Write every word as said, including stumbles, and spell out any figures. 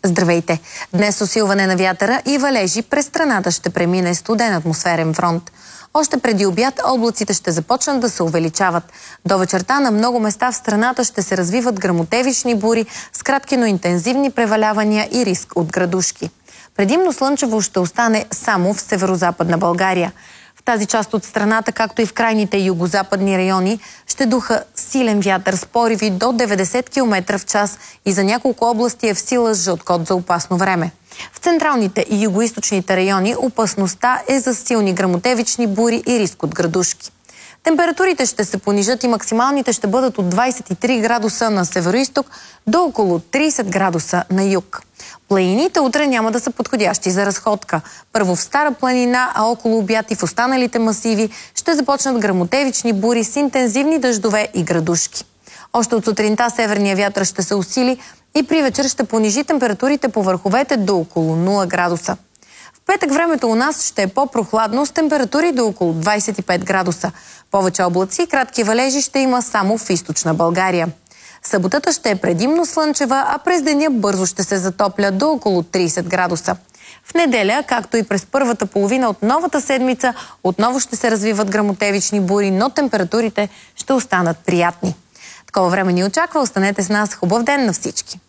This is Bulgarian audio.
Здравейте! Днес усилване на вятъра и валежи през страната ще премине студен атмосферен фронт. Още преди обяд облаците ще започнат да се увеличават. До вечерта на много места в страната ще се развиват гръмотевични бури с кратки, но интензивни превалявания и риск от градушки. Предимно слънчево ще остане само в северо-западна България. В тази част от страната, както и в крайните югозападни райони, ще духа силен вятър с пориви до деветдесет километра в час и за няколко области е в сила жълт код за опасно време. В централните и югоизточните райони опасността е за силни гръмотевични бури и риск от градушки. Температурите ще се понижат и максималните ще бъдат от двадесет и три градуса на североизток до около тридесет градуса на юг. Планините утре няма да са подходящи за разходка. Първо в Стара планина, а около обяд и в останалите масиви ще започнат гръмотевични бури с интензивни дъждове и градушки. Още от сутринта северния вятър ще се усили и при вечер ще понижи температурите по върховете до около нула градуса. В петък времето у нас ще е по-прохладно с температури до около двадесет и пет градуса. Повече облаци и кратки валежи ще има само в източна България. Съботата ще е предимно слънчева, а през деня бързо ще се затопля до около тридесет градуса. В неделя, както и през първата половина от новата седмица, отново ще се развиват гръмотевични бури, но температурите ще останат приятни. Такова време ни очаква. Останете с нас. Хубав ден на всички!